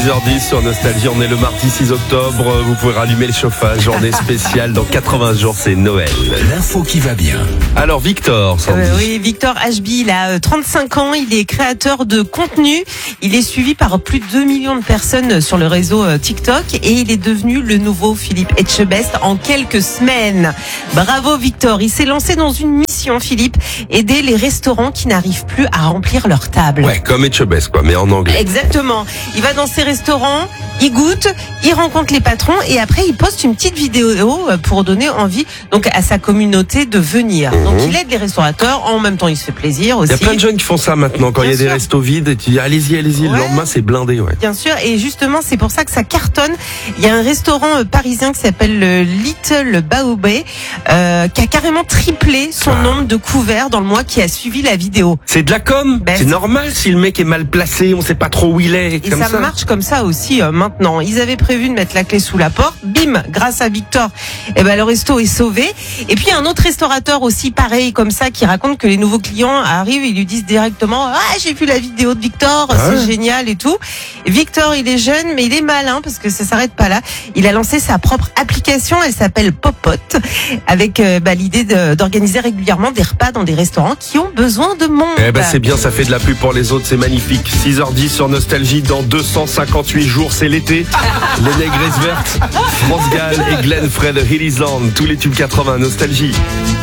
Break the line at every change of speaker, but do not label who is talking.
6h10 sur Nostalgie, on est le mardi 6 octobre, vous pouvez rallumer le chauffage, journée spéciale, dans 80 jours c'est Noël.
L'info qui va bien.
Alors Victor,
oui, Victor HB, il a 35 ans, il est créateur de contenu, il est suivi par plus de 2 millions de personnes sur le réseau TikTok et il est devenu le nouveau Philippe Etchebest en quelques semaines. Bravo Victor, il s'est lancé dans une mission Philippe, aider les restaurants qui n'arrivent plus à remplir leur table.
Ouais, comme Etchebest quoi, mais en anglais.
Exactement, il va dans ces restaurants, il goûte, il rencontre les patrons et après il poste une petite vidéo pour donner envie donc à sa communauté de venir. Donc il aide les restaurateurs, en même temps il se fait plaisir aussi.
Il y a plein de jeunes qui font ça maintenant, quand il y a des restos vides, et tu dis allez-y, le lendemain c'est blindé. Ouais.
Bien sûr, et justement c'est pour ça que ça cartonne. Il y a un restaurant parisien qui s'appelle le Little Baobé qui a carrément triplé son nombre de couverts dans le mois qui a suivi la vidéo.
C'est de la com, c'est normal si le mec est mal placé, on sait pas trop où il est.
Et ça marche comme ça aussi maintenant. Ils avaient prévu de mettre la clé sous la porte, bim, grâce à Victor, le resto est sauvé. Et puis un autre restaurateur aussi pareil comme ça qui raconte que les nouveaux clients arrivent, ils lui disent directement j'ai vu la vidéo de Victor, c'est génial et tout. Victor il est jeune mais il est malin parce que ça s'arrête pas là. Il a lancé sa propre application, elle s'appelle Popote, avec l'idée d'organiser régulièrement des repas dans des restaurants qui ont besoin de monde.
C'est bien, ça fait de la pub pour les autres, c'est magnifique. 6h10 sur Nostalgie, dans 258 jours c'est l'été. Les Négresses Vertes, France Gall et Glenn Fred Hillisland, tous les tubes 80 Nostalgie.